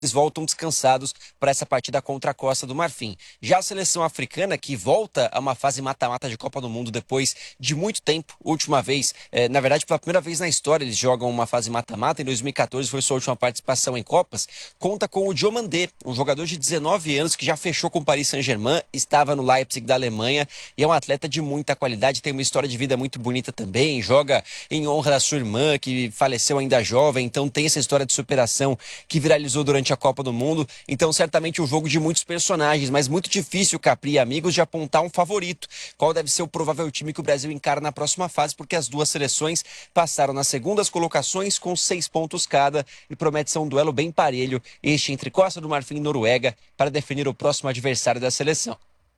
eles voltam descansados para essa partida contra a Costa do Marfim. Já a seleção africana, que volta a uma fase mata-mata de Copa do Mundo depois de muito tempo, última vez, na verdade pela primeira vez na história eles jogam uma fase mata-mata, em 2014 foi sua última participação em Copas, conta com o Diomandé, um jogador de 19 anos que já fechou com o Paris Saint-Germain, estava no Leipzig da Alemanha e é um atleta de muita qualidade, tem uma história de vida muito bonita também, joga em honra da sua irmã, que faleceu ainda jovem, então tem essa história de superação que viralizou durante a Copa do Mundo, então certamente um jogo de muitos personagens, mas muito difícil, Capri e amigos, de apontar um favorito. Qual deve ser o provável time que o Brasil encara na próxima fase, porque as duas seleções passaram nas segundas colocações com 6 pontos cada e promete ser um duelo bem parelho, este entre Costa do Marfim e Noruega, para definir o próximo adversário da seleção.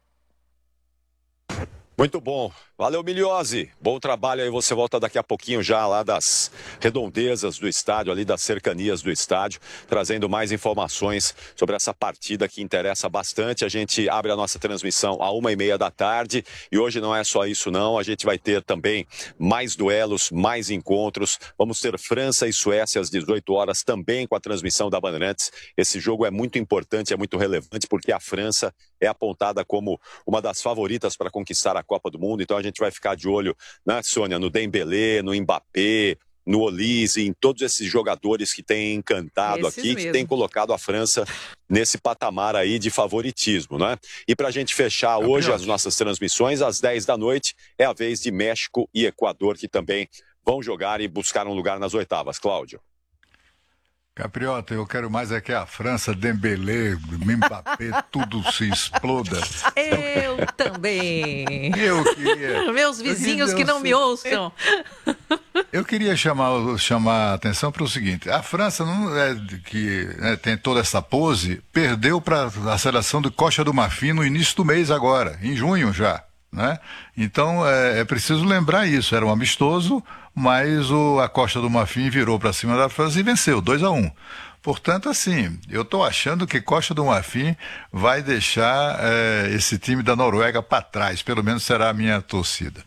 Muito bom. Valeu, Miliose. Bom trabalho aí. Você volta daqui a pouquinho já lá das redondezas do estádio, ali das cercanias do estádio, trazendo mais informações sobre essa partida que interessa bastante. A gente abre a nossa transmissão à 1h30 da tarde e hoje não é só isso não. A gente vai ter também mais duelos, mais encontros. Vamos ter França e Suécia às 18 horas também com a transmissão da Bandeirantes. Esse jogo é muito importante, é muito relevante porque a França é apontada como uma das favoritas para conquistar a Copa do Mundo, então a gente vai ficar de olho, né, Sônia, no Dembélé, no Mbappé, no Olise, em todos esses jogadores que têm encantado aqui, que têm colocado a França nesse patamar aí de favoritismo, né? E para a gente fechar hoje as nossas transmissões, às 10 da noite, é a vez de México e Equador, que também vão jogar e buscar um lugar nas oitavas. Cláudio. Capriota, eu quero mais é que a França, Dembélé, Mbappé, tudo se exploda. Eu também. Eu queria... Meus vizinhos que não me ouçam. Eu queria chamar a atenção para o seguinte, a França, que tem toda essa pose, perdeu para a seleção de Costa do Marfim no início do mês agora, em junho já. Né? Então é preciso lembrar isso, era um amistoso, mas a Costa do Marfim virou para cima da França e venceu, 2-1. Portanto, assim, eu estou achando que Costa do Marfim vai deixar esse time da Noruega para trás, pelo menos será a minha torcida.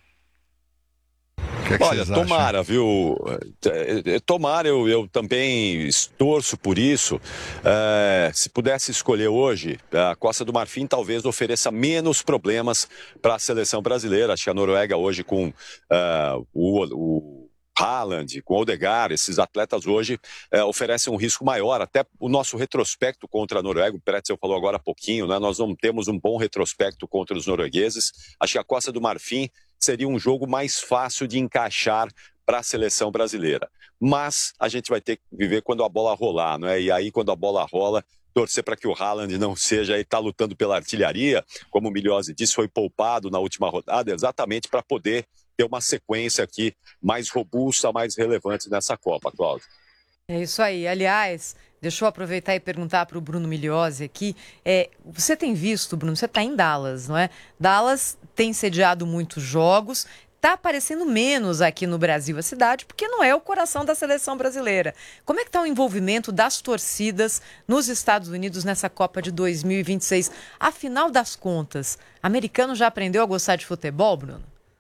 Que Olha, tomara, viu? Tomara, eu também torço por isso. Se pudesse escolher hoje, a Costa do Marfim talvez ofereça menos problemas para a seleção brasileira. Acho que a Noruega hoje com o Haaland, com o Odegaard, esses atletas hoje oferecem um risco maior. Até o nosso retrospecto contra a Noruega, o Pretzel falou agora há pouquinho, né? Nós não temos um bom retrospecto contra os noruegueses. Acho que a Costa do Marfim seria um jogo mais fácil de encaixar para a seleção brasileira. Mas a gente vai ter que viver quando a bola rolar, não é? E aí, quando a bola rola, torcer para que o Haaland não seja, está lutando pela artilharia, como o Miliose disse, foi poupado na última rodada, exatamente para poder ter uma sequência aqui mais robusta, mais relevante nessa Copa, Cláudio. É isso aí. Aliás, deixa eu aproveitar e perguntar para o Bruno Miliose aqui. Você tem visto, Bruno, você está em Dallas, não é? Dallas tem sediado muitos jogos, está aparecendo menos aqui no Brasil, a cidade, porque não é o coração da seleção brasileira. Como é que está o envolvimento das torcidas nos Estados Unidos nessa Copa de 2026? Afinal das contas, americano já aprendeu a gostar de futebol, Bruno?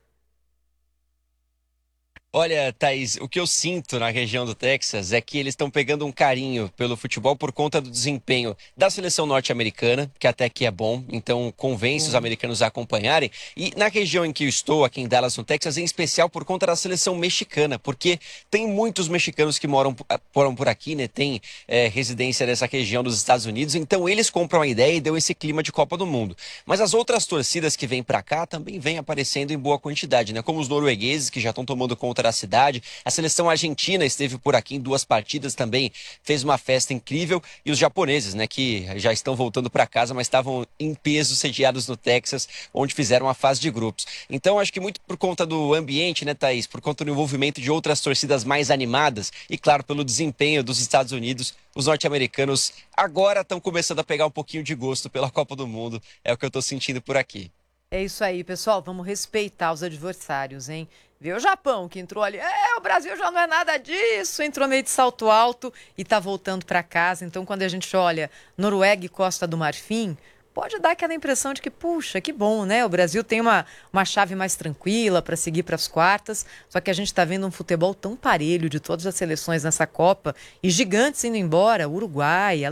Olha, Thaís, o que eu sinto na região do Texas é que eles estão pegando um carinho pelo futebol por conta do desempenho da seleção norte-americana, que até que é bom, então convence os americanos a acompanharem. E na região em que eu estou, aqui em Dallas, no Texas, em especial por conta da seleção mexicana, porque tem muitos mexicanos que moram por aqui, né? Tem residência nessa região dos Estados Unidos, então eles compram a ideia e deu esse clima de Copa do Mundo. Mas as outras torcidas que vêm para cá também vêm aparecendo em boa quantidade, né? Como os noruegueses, que já estão tomando conta da cidade. A seleção argentina esteve por aqui em 2 partidas também, fez uma festa incrível. E os japoneses, né, que já estão voltando para casa, mas estavam em peso sediados no Texas, onde fizeram a fase de grupos. Então, acho que muito por conta do ambiente, né, Thaís, por conta do envolvimento de outras torcidas mais animadas e, claro, pelo desempenho dos Estados Unidos, os norte-americanos agora estão começando a pegar um pouquinho de gosto pela Copa do Mundo. É o que eu estou sentindo por aqui. É isso aí, pessoal. Vamos respeitar os adversários, hein? Vê o Japão que entrou ali. O Brasil já não é nada disso. Entrou meio de salto alto e tá voltando para casa. Então, quando a gente olha Noruega e Costa do Marfim, pode dar aquela impressão de que, puxa, que bom, né? O Brasil tem uma chave mais tranquila para seguir para as quartas, só que a gente está vendo um futebol tão parelho de todas as seleções nessa Copa e gigantes indo embora, Uruguai,